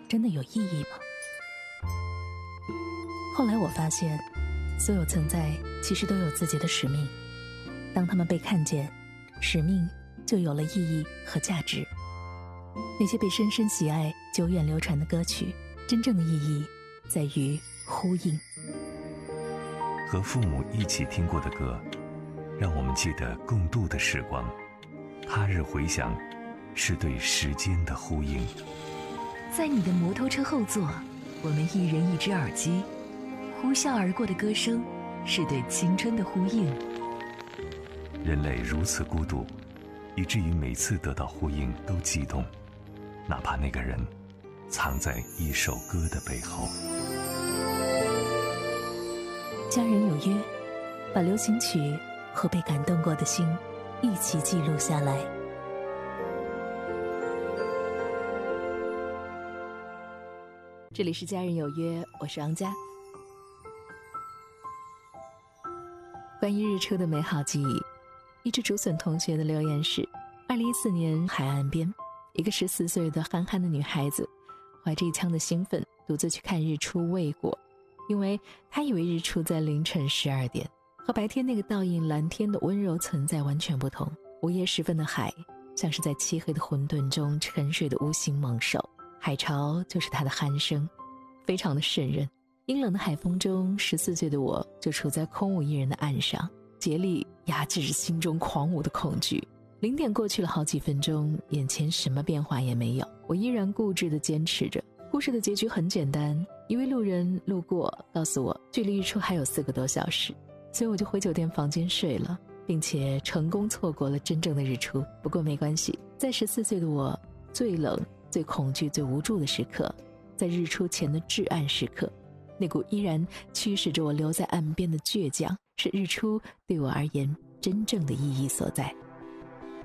真的有意义吗？后来我发现，所有存在其实都有自己的使命，当他们被看见，使命就有了意义和价值。那些被深深喜爱、久远流传的歌曲，真正的意义在于呼应。 和父母一起听过的歌，让我们记得共度的时光。他日回响，是对时间的呼应。 在你的摩托车后座，我们一人一只耳机，呼啸而过的歌声，是对青春的呼应。 人类如此孤独，以至于每次得到呼应都激动，哪怕那个人藏在一首歌的背后。 家人有约，把流行曲和被感动过的心一起记录下来。这里是家人有约，我是昂佳。关于日出的美好记忆，一只竹笋同学的留言是：2014年海岸边，一个14岁的憨憨的女孩子，怀着一腔的兴奋，独自去看日出未果，因为她以为日出在凌晨12点，和白天那个倒映蓝天的温柔存在完全不同。午夜时分的海，像是在漆黑的混沌中沉睡的无形猛兽，海潮就是他的鼾声，非常的渗人。阴冷的海风中，14岁的我就处在空无一人的岸上，竭力压制着心中狂舞的恐惧。0点过去了好几分钟，眼前什么变化也没有，我依然固执地坚持着。故事的结局很简单，一位路人路过告诉我，距离日出还有4个多小时，所以我就回酒店房间睡了，并且成功错过了真正的日出。不过没关系，在14岁的我最冷、最恐惧、最无助的时刻，在日出前的至暗时刻，那股依然驱使着我留在岸边的倔强，是日出对我而言真正的意义所在。